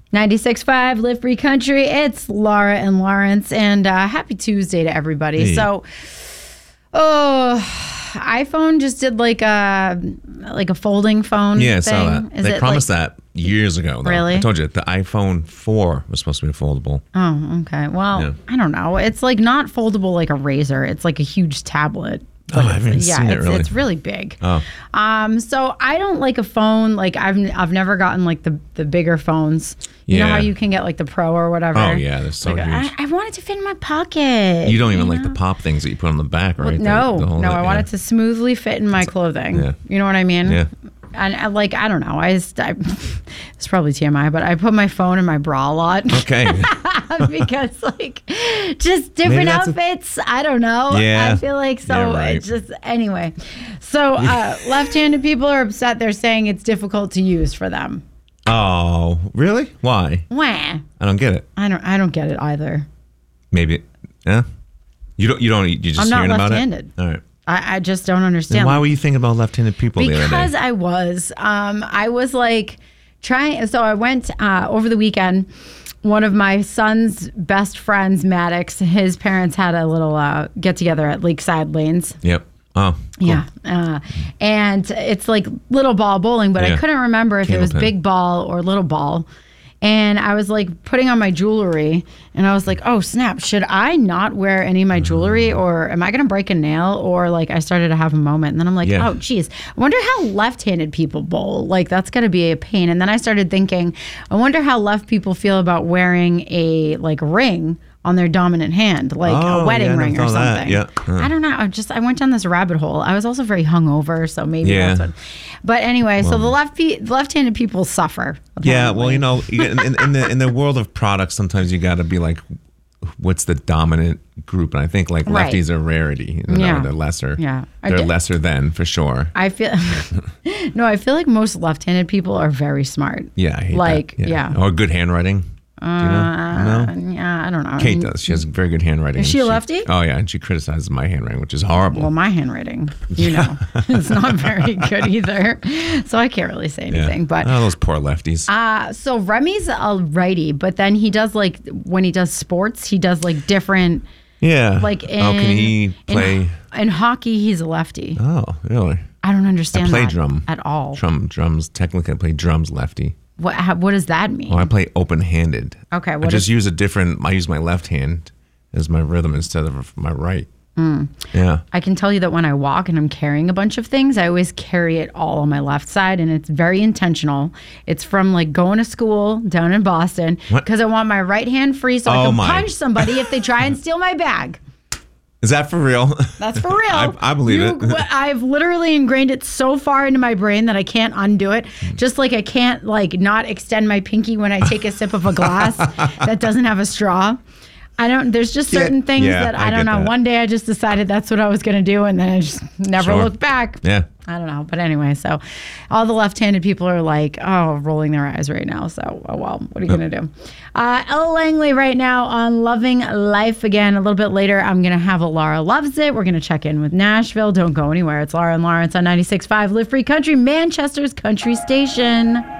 96.5 Live Free Country. It's Laura and Lawrence, and happy Tuesday to everybody. Hey. So, iPhone just did like a folding phone. Yeah, I thing. saw that. They promised that years ago. Though. Really? I told you the iPhone 4 was supposed to be foldable. Oh, okay. Well, I don't know. It's like not foldable like a razor. It's like a huge tablet. I haven't seen it really. It's really big. Oh. So I don't like a phone. Like I've never gotten like the bigger phones. You know how you can get like the Pro or whatever. Oh yeah, they're so huge. I want it to fit in my pocket. You don't even like the pop things that you put on the back, right? No, I want it to smoothly fit in my clothing. Yeah. You know what I mean? Yeah. And I don't know. It's probably TMI, but I put my phone in my bra a lot. Okay. Because just different outfits. I don't know. Yeah. I feel like so. Yeah, right. It's just anyway. So left-handed people are upset. They're saying it's difficult to use for them. Oh, really? Why? Wah. I don't get it. I don't get it either. Maybe. Yeah. You just I'm not hearing about it? left-handed. All right. I just don't understand. Then why were you thinking about left-handed people the other day? Because I was like trying. So I went over the weekend. One of my son's best friends, Maddox, his parents had a little get-together at Lakeside Lanes. Yep. Oh, cool. Yeah. And it's like little ball bowling, but I couldn't remember if it was big ball or little ball. And I was like putting on my jewelry and I was like, oh snap, should I not wear any of my jewelry or am I going to break a nail? Or like I started to have a moment and then I'm like, oh geez, I wonder how left-handed people bowl. Like that's got to be a pain. And then I started thinking, I wonder how left people feel about wearing a like ring on their dominant hand, like a wedding ring or something. Yeah. I don't know. I went down this rabbit hole. I was also very hungover, so maybe that's what. But anyway, so the left-handed people suffer. Apparently. Yeah, well, in the world of products, sometimes you got to be like, what's the dominant group? And I think like lefties are rarity. They're lesser. Yeah, they're lesser than for sure. I feel I feel like most left-handed people are very smart. Yeah, I hate that. Yeah, or good handwriting. Do you know? No? Yeah, I don't know. Kate does. She has very good handwriting. Is she a lefty? Oh, yeah. And she criticizes my handwriting, which is horrible. Well, my handwriting, know, it's not very good either. So I can't really say anything. Yeah. But those poor lefties. So Remy's a righty, but then he does when he does sports, he does like different. Yeah. Like can he play? In hockey, he's a lefty. Oh, really? I don't understand I play that drum. at all. Drums. Technically, I play drums lefty. What does that mean? Oh, I play open-handed. Okay. I use my left hand as my rhythm instead of my right. Yeah. I can tell you that when I walk and I'm carrying a bunch of things, I always carry it all on my left side, and it's very intentional. It's from like going to school down in Boston because I want my right hand free so I can punch somebody if they try and steal my bag. Is that for real? That's for real. I believe it. I've literally ingrained it so far into my brain that I can't undo it. Just like I can't not extend my pinky when I take a sip of a glass that doesn't have a straw. There's just certain things that I don't know. One day I just decided that's what I was going to do and then I just never looked back. Yeah. I don't know. But anyway, so all the left-handed people are like, rolling their eyes right now. So, well, what are you going to do? Ella Langley right now on Loving Life Again. A little bit later, I'm going to have a Laura Loves It. We're going to check in with Nashville. Don't go anywhere. It's Laura and Lawrence on 96.5 Live Free Country, Manchester's country station.